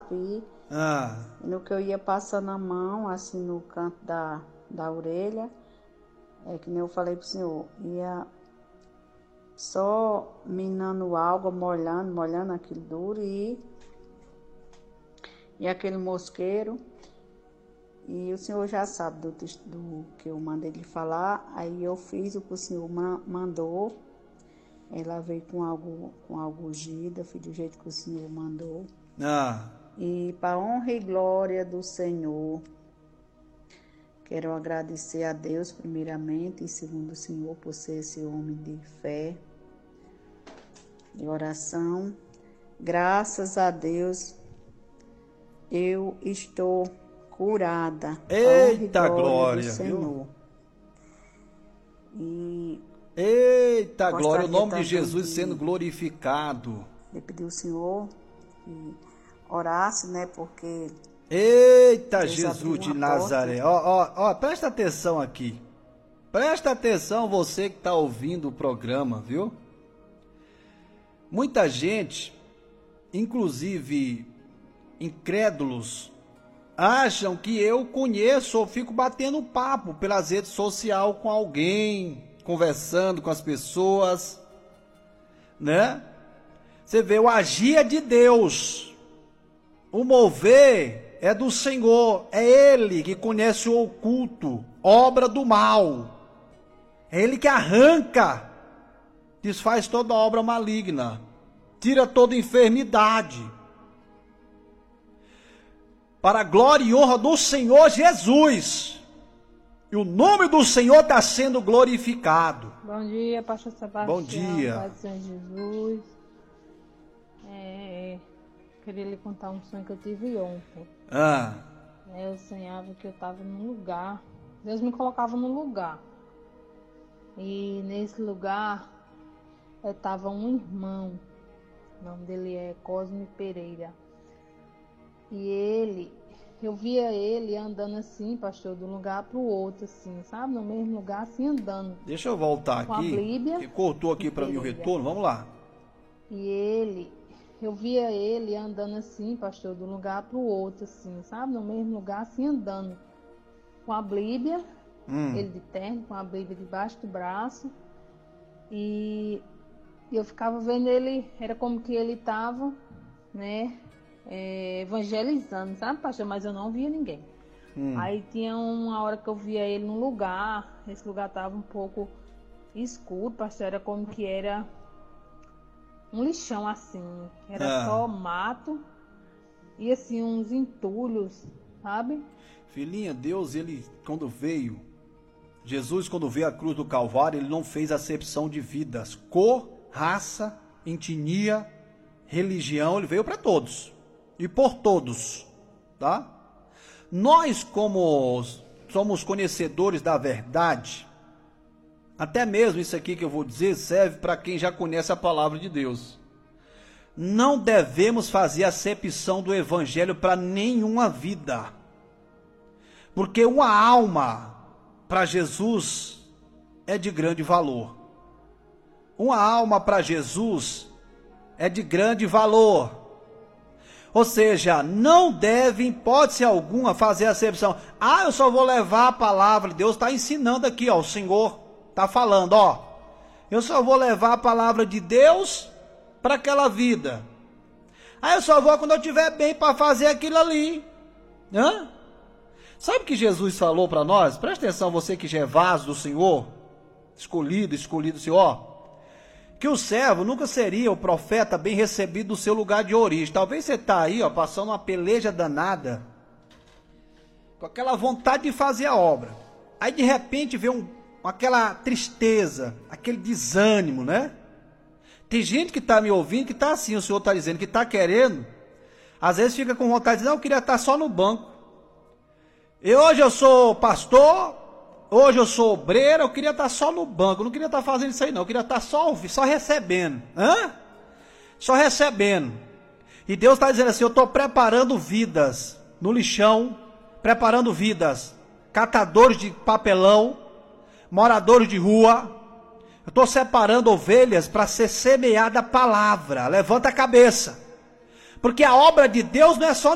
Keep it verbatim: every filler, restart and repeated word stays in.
tupi. Ah. E no que eu ia passando a mão, assim, no canto da, da orelha, é que nem eu falei pro senhor, ia só minando água, molhando, molhando aquilo duro e, e aquele mosqueiro. E o senhor já sabe do, do que eu mandei ele falar, aí eu fiz o que o senhor mandou. Ela veio com algo, com algo ungida, fiz do jeito que o senhor mandou. Ah. E para honra e glória do Senhor, quero agradecer a Deus primeiramente e segundo o Senhor por ser esse homem de fé, de oração. Graças a Deus, eu estou curada. Eita glória, do Senhor. E eita glória, o nome de Jesus de, sendo glorificado. Eu pedi ao Senhor que orasse, né, porque... Eita Deus Jesus de Nazaré, ó, ó, ó, presta atenção aqui. Presta atenção você que está ouvindo o programa, viu? Muita gente, inclusive incrédulos, acham que eu conheço ou fico batendo papo pelas redes sociais com alguém, conversando com as pessoas, né? Você vê, o agir é de Deus, o mover é do Senhor, é Ele que conhece o oculto, obra do mal, é Ele que arranca, desfaz toda obra maligna, tira toda enfermidade, para a glória e honra do Senhor Jesus. E o nome do Senhor está sendo glorificado. Bom dia, pastor Sebastião. Bom dia. Pai do Senhor Jesus. É, queria lhe contar um sonho que eu tive ontem. Ah. É, eu sonhava que eu estava num lugar. Deus me colocava num lugar. E nesse lugar estava um irmão. O nome dele é Cosme Pereira. E ele, eu via ele andando assim, pastor, de um lugar para o outro, assim, sabe? No mesmo lugar, assim, andando. Deixa eu voltar com aqui, a Bíblia, que cortou aqui para mim o retorno, vamos lá. E ele, eu via ele andando assim, pastor, de um lugar para o outro, assim, sabe? No mesmo lugar, assim, andando. Com a Bíblia, hum. ele de terno, com a Bíblia debaixo do braço. E eu ficava vendo ele, era como que ele estava, né? É, evangelizando, sabe, pastor? Mas eu não via ninguém. Hum. Aí tinha uma hora que eu via ele num lugar, esse lugar estava um pouco escuro, pastor, era como que era um lixão assim, era ah. só mato e assim uns entulhos, sabe? Filhinha, Deus, ele quando veio, Jesus quando veio à cruz do Calvário, ele não fez acepção de vidas, cor, raça, etnia, religião, ele veio para todos. E por todos, tá? Nós, como somos conhecedores da verdade, até mesmo isso aqui que eu vou dizer serve para quem já conhece a palavra de Deus. Não devemos fazer acepção do evangelho para nenhuma vida. Porque uma alma para Jesus é de grande valor. Uma alma para Jesus é de grande valor. Ou seja, não deve, em hipótese alguma, fazer acepção. Ah, eu só vou levar a palavra. Deus está ensinando aqui, ó, o Senhor está falando, ó. Eu só vou levar a palavra de Deus para aquela vida. Ah, eu só vou quando eu estiver bem para fazer aquilo ali. Hã? Sabe o que Jesus falou para nós? Presta atenção, você que já é vaso do Senhor, escolhido, escolhido do Senhor. Que o servo nunca seria o profeta bem recebido do seu lugar de origem. Talvez você está aí, ó, passando uma peleja danada, com aquela vontade de fazer a obra. Aí de repente vê um, aquela tristeza, aquele desânimo, né? Tem gente que está me ouvindo que está assim, o Senhor está dizendo que está querendo, às vezes fica com vontade de dizer, não, eu queria estar só no banco. E hoje eu sou pastor, hoje eu sou obreiro, eu queria estar só no banco, eu não queria estar fazendo isso aí não, eu queria estar só, só recebendo, hã? Só recebendo. E Deus está dizendo assim, eu estou preparando vidas no lixão, preparando vidas, catadores de papelão, moradores de rua, eu estou separando ovelhas para ser semeada a palavra, levanta a cabeça, porque a obra de Deus não é só